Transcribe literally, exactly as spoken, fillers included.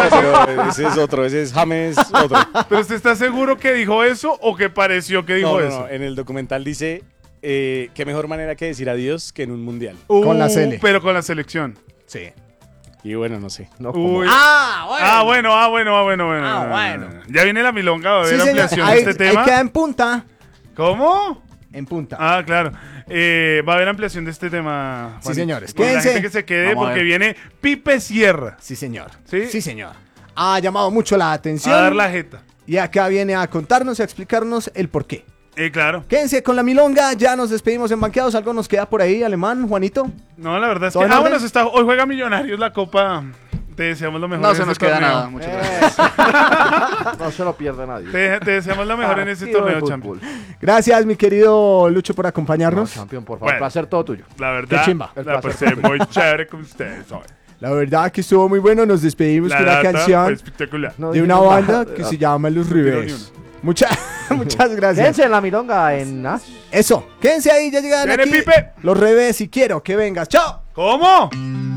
pero ese es otro, ese es James otro. ¿Pero usted está seguro que dijo eso o que pareció que dijo No, no, eso? no, en el documental dice, eh, qué mejor manera que decir adiós que en un mundial. Uh, Con la Sele. Pero con la selección. Sí. Y bueno, no sé. No, como- Uy. Ah, bueno. Ah, bueno, ah, bueno, ah, bueno, bueno. Ah, bueno. Ya viene la milonga, va a haber Sí, señor. ampliación Ahí, de este ahí tema. queda en punta. ¿Cómo? En punta. Ah, claro. Eh, va a haber ampliación de este tema. Sí, Juanito. señores. Con la Quédense. gente que se quede Vamos a porque ver. viene Pipe Sierra Sí, señor. ¿Sí? Sí, señor. Ha llamado mucho la a atención. dar la jeta. Y acá viene a contarnos y a explicarnos el por qué. Eh, claro. Quédense con la milonga, ya nos despedimos en Banqueados. ¿Algo nos queda por ahí, Alemán, Juanito? No, la verdad es ¿Todo que. en Ah, orden? bueno, se está, hoy juega Millonarios la Copa. Te deseamos lo mejor. No en se ese nos queda torneo. nada. Muchas gracias. No se lo pierda nadie. Te, te deseamos lo mejor en ese Partido de torneo, fútbol. champion. Gracias, mi querido Lucho, por No, acompañarnos. campeón, por favor. Bueno. Placer todo tuyo. La verdad, Qué chimba. la pasé muy chévere con ustedes hoy. La verdad que estuvo muy bueno. Nos despedimos La con una data canción fue espectacular. No de una dijimos banda nada. que se llama Los tiró ni Rivers. Muchas, muchas gracias. Quédense en la milonga en... ¿ah? Eso, quédense ahí, ya llegan Viene aquí. Pipe. Los Revés y quiero que vengas. ¡Chao! ¿Cómo?